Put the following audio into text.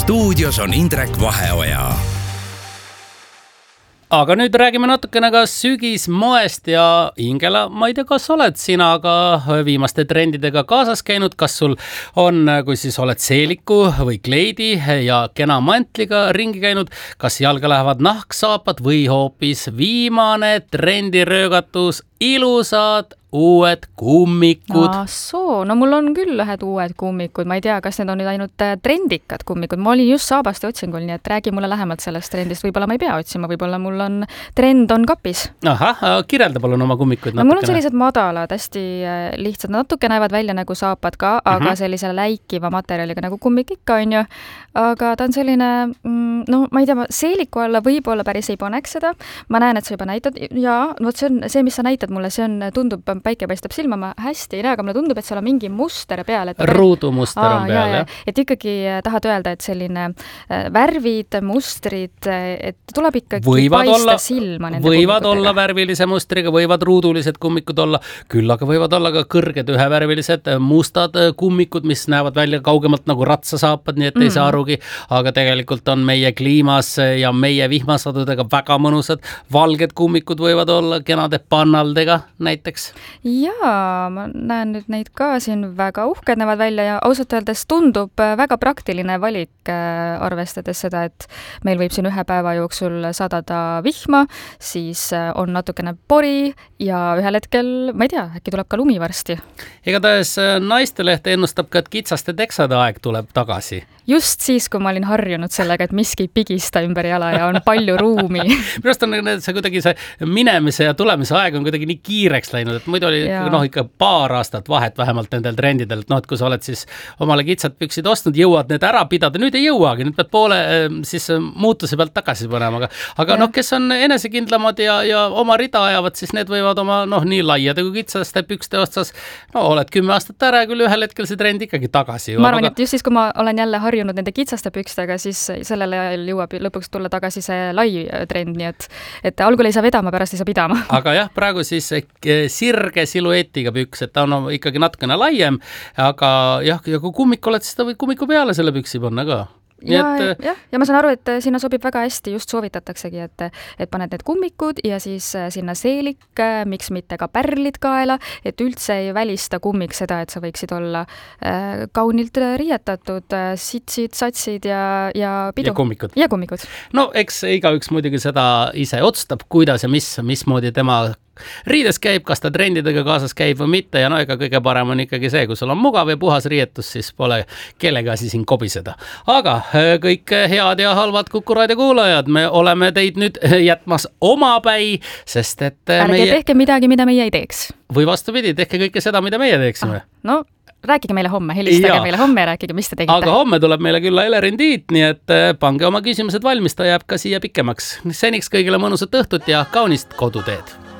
stuudios on Indrek Vaheoja. Aga nüüd räägime natukene ka sügismoest ja Ingela, ma ei tea, kas oled sina ka viimaste trendidega kaasas käinud, kas sul on, kui siis oled seeliku või kleidi ja kena mantliga ringi käinud, kas jalga lähevad nahksaapad või hoopis viimane trendiröögatus, ilusad uued kummikud. No mul on küll ühed uued kummikud, ma ei tea, kas need on nüüd ainult trendikad kummikud, ma olin just Saabaste otsingul, nii et räägi mulle lähemalt sellest trendist, võib-olla ma ei pea otsima, võib-olla mul on trend on kapis. Ahah, kirjelda palun oma kummikuid natukene. Mul on sellised madalad, hästi lihtsad, natuke näevad välja nagu saapad ka, aga sellise läikiva materjaliga nagu kummik ikka on ju, aga ta on selline, ma ei tea, seeliku alla võib-olla päris ei paneks seda, ma näen, et sa juba näitad ja see on see, mis sa näitad mulle, see on, tundub päike paistab silma, ma hästi ei näe, aga mulle tundub, et seal on mingi muster peal. Ruudumuster on peal, jah. Et ikkagi tahad öelda, et selline värvid, mustrid, et tuleb ikkagi paista silma. Võivad olla värvilise mustriga, võivad ruudulised kummikud olla, küll aga võivad olla ka kõrged ühevärvilised mustad kummikud, mis näevad välja kaugemalt nagu ratsasaapad, nii et ei saa arugi, aga tegelikult on meie kliimas ja meie vihmasadudega väga mõnusad. Valged kummikud võivad olla kenade pannaldega näiteks. Jaa, ma näen nüüd neid ka siin väga uhked näevad välja ja ausalt öeldes tundub väga praktiline valik, arvestades seda, et meil võib siin ühe päeva jooksul sadada vihma, siis on natukene pori ja ühel hetkel, ma ei tea, äkki tuleb ka lumi varsti. Igatahes Naisteleht ennustab ka, et kitsaste teksade aeg tuleb tagasi. Just siis, kui ma olin harjunud sellega, et miski pigista ümber jala ja on palju ruumi. Minust on see kuidagi see minemise ja tulemise aeg on kuidagi nii kiireks läinud, et muidu oli ikka paar aastat vahet vähemalt nendel trendidel, et kui sa oled siis omale kitsad püksid ostnud, jõuad need ära pidada, nüüd ei jõuagi, nüüd pead poole siis muutuse pealt tagasi panema, aga kes on enesekindlamad ja oma rida ajavad, siis need võivad oma nii laiade kui kitsaste pükste otsas, oled 10 aastat ära ja küll ühel hetkel see trend ikkagi tagasi jõuab. Ma arvan, et just siis, kui ma olen jälle harjunud nende kitsaste pükstega, siis sellel ajal jõuab lõpuks tulla tagasi see lai trend, nii et algul ei saa vedama, pärast ei saa pidama. Aga jah, praegu siis sirge siluetiga püks, et ta on ikkagi natukene laiem, aga jah, ja kui kummik oled, siis ta võid kummiku peale selle püksi panna ka. Ja ma saan aru, et sinna sobib väga hästi, just soovitataksegi, et paned need kummikud ja siis sinna seelik, miks mitte ka pärlid kaela, et üldse ei välista kummik seda, et sa võiksid olla kaunilt riietatud, sitsid, satsid ja pidu. Ja kummikud. No eks igaüks muidugi seda ise otsustab, kuidas ja mismoodi tema riides käib, kas ta trendidega kaasas käib või mitte ja ega kõige parem on ikkagi see, kui sul on mugav ja puhas riietus, siis pole kellega asi siin kobiseda. Aga kõik head ja halvad Kuku Raadio kuulajad, me oleme teid nüüd jätmas omapäi, sest et ärge tehke midagi, mida meie ei teeks. Või vastupidi, tehke kõike seda, mida meie teeksime. Rääkige meile homme, helistage meile homme ja rääkige, mis te tegite. Aga homme tuleb meile külla Elerin Tiit, nii et pange oma küsimused valmis, ta jääb ka siia pikemaks. Seniks kõigile mõnusat õhtut ja kaunist koduteed.